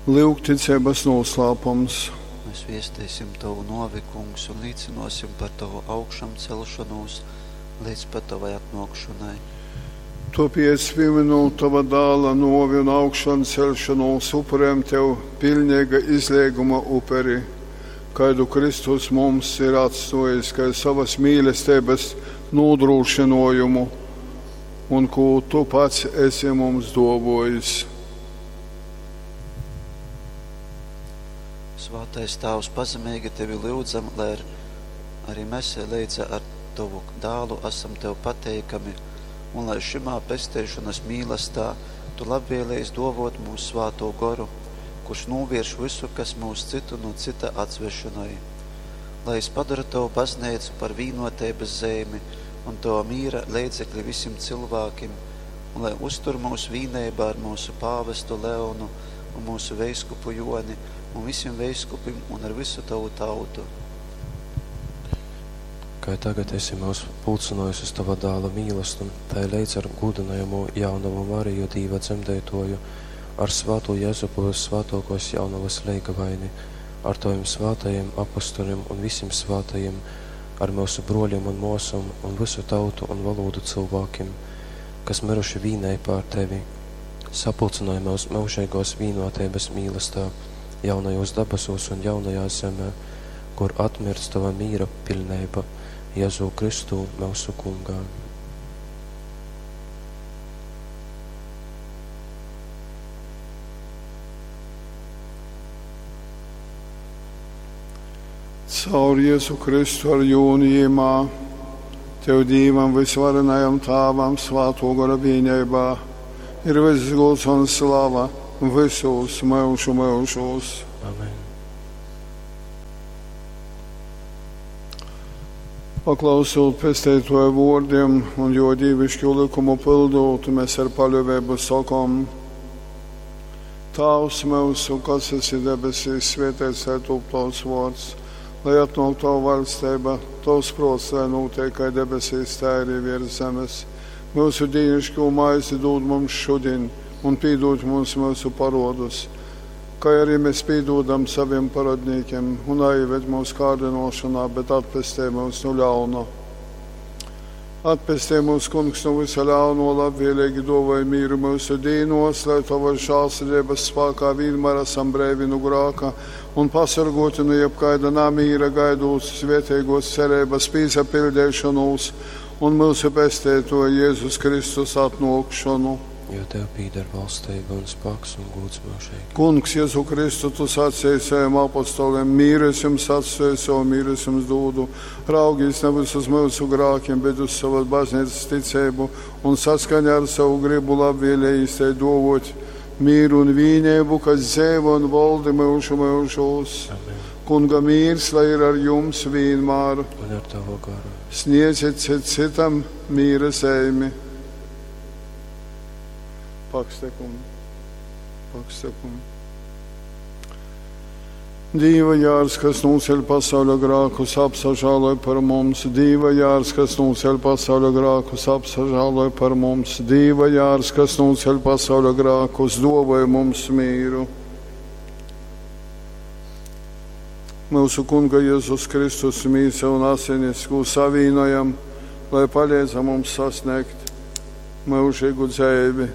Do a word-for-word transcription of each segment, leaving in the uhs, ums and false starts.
Lūgticības noslēpums. Mēs viestīsim Tavu novikungs un līdzinosim par Tavu augšam celšanos līdz pat Tavai atnākšanai. Tāpēc pieminot Tava dēla novi un augšanu celšanos upuriem Tev pilnīga izlieguma uperi, kādu Kristus mums ir atstājis, kā savas mīlestības nodrošinājumu un ko Tu pats esi mums dāvājis. Svētais Tēvs, pazemīgi Tevi lūdzam, lai arī mēs līdzi ar Tavu dēlu esam Tev pateikami, un lai šimā pestīšanas mīlestā Tu labvēlēs dāvot mūsu svāto garu, kurš novērš visu, kas mūs citu no cita atsvešanai. Lai es padara Tavu baznīcu par vīnotības zemi un Tava mīra līdzekļi visiem cilvēkiem, un lai uztur mūsu vīnībā ar mūsu pāvestu Leonu un mūsu veiskupu Joni un visiem veiskupim un ar visu Tavu tautu. Kā tagad esi mūs pulcinājis uz Tava dēla mīlestību, tā līdz ar gudinājumu jaunavu Mariju Dīva dzemdētoju, ar svāto Jēzupu svātokos jaunavas leigavaini, ar Taviem svātajiem apostoliem un visiem svātajiem, ar mūsu broļiem un mūsam un visu tautu un valodu cilvēkiem, kas miruši vīnēja pār Tevi. Sapulcināja mūs mūžīgos vīnotības mīlestā, jaunajos dabasos un jaunajā zemē, kur atmirst Tava mīra pilnība, Jēzu Kristu mūsu kungā. Caur Jēzu Kristu ar jūnijumā, Tev Dīvam visvarenajam Tāvam svāto gara vienībā, ir viss gods un slava visos mūžu mūžos. Amen. Paklausot pestētoju vārdiem un jo dievišķu likumu pildot, mēs ar paļāvību sakām: Tēvs mūsu, kas esi debesīs, svētīts lai top Tavs vārds, lai atnāk Tava valstība, Tavs prāts, lai notiek kā debesīs, tā arī virs zemes. Mūsu dienascho maizi dod mums šodien un piedod mums mūsu parodus, kā arī mēs piedodam saviem paradniekiem, un aieved mūsu kārdinošanā, bet atpestē mūs no ļauna. Atpestē mūs, kungs, no visa ļauno, labvēlīgi dāvāj mīru mūsu dīnos, lai Tava žēlsirdības spēkā vienmēr esam brīvi no grēka un pasargoti no jebkaida namīra, gaidot svētīgos cerības piesapildīšanos un mūsu pestēto Jēzus Kristus atnākšanu. Jo Tev pīdar valstība un spēks un gods mūžīgi. Kungs, Jēzu Kristu, Tu sacēji saviem apostoliem: mīres jums atstāju, savu mīres jums dodu. Raugīs nevis uz mūsu grēkiem, bet uz savas baznīcas ticību un saskaņā ar savu gribu labvēlējis tai dāvot mīru un vienību, kas dzīvo un valda mūžu mūžos. Amen. Kunga mīrs, lai ir ar jums vienmēr. Un ar Tavu garu. Sniedziet citam mīra seimi. Pakstekum, pakstekum. Dīva jārs, kas nūceļ pasauļa grākus, apsažāloj par mums. Dīva jārs, kas nūceļ pasauļa grākus, apsažāloj par mums. Dīva jārs, kas nūceļ pasauļa grākus, dāvāj mums mīru. Mūsu Kunga Jēzus Kristus mīsa un asinis, ko savīnojam, lai palīdza mums sasniegt mūžīgu dzīvi.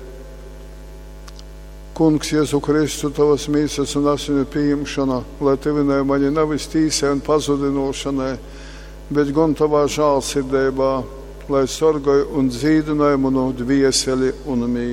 Kungs, Jēzu Kristu, Tavas mīsas un asinu pieņemšana, lai Tevinai mani nevis tīsai un pazudinošanai, bet gan Tavā žēlsirdībā, lai sorgoj un dzīdināj manu dvieseli un mīlu.